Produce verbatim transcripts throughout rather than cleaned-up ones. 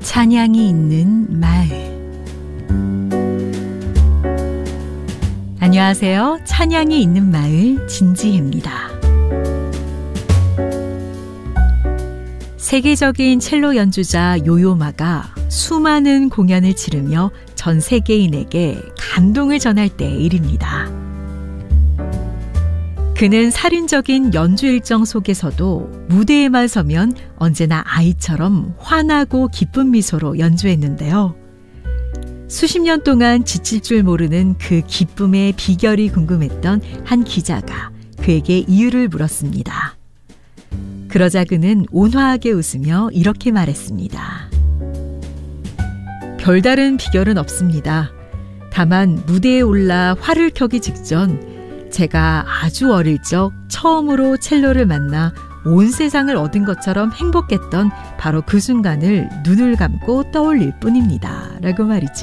찬양이 있는 마을. 안녕하세요. 찬양이 있는 마을 진지혜입니다. 세계적인 첼로 연주자 요요마가 수많은 공연을 치르며 전 세계인에게 감동을 전할 때의 일입니다. 그는 살인적인 연주 일정 속에서도 무대에만 서면 언제나 아이처럼 환하고 기쁜 미소로 연주했는데요. 수십 년 동안 지칠 줄 모르는 그 기쁨의 비결이 궁금했던 한 기자가 그에게 이유를 물었습니다. 그러자 그는 온화하게 웃으며 이렇게 말했습니다. 별다른 비결은 없습니다. 다만 무대에 올라 활을 켜기 직전 제가 아주 어릴 적 처음으로 첼로를 만나 온 세상을 얻은 것처럼 행복했던 바로 그 순간을 눈을 감고 떠올릴 뿐입니다. 라고 말이죠.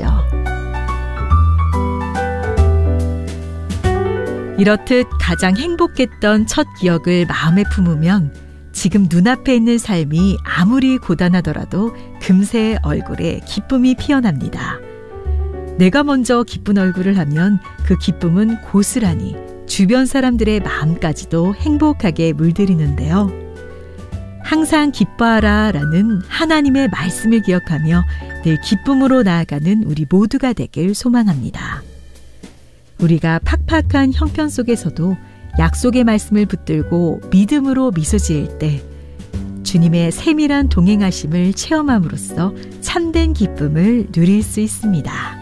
이렇듯 가장 행복했던 첫 기억을 마음에 품으면 지금 눈앞에 있는 삶이 아무리 고단하더라도 금세 얼굴에 기쁨이 피어납니다. 내가 먼저 기쁜 얼굴을 하면 그 기쁨은 고스란히 주변 사람들의 마음까지도 행복하게 물들이는데요. 항상 기뻐하라 라는 하나님의 말씀을 기억하며 늘 기쁨으로 나아가는 우리 모두가 되길 소망합니다. 우리가 팍팍한 형편 속에서도 약속의 말씀을 붙들고 믿음으로 미소 지을 때 주님의 세밀한 동행하심을 체험함으로써 참된 기쁨을 누릴 수 있습니다.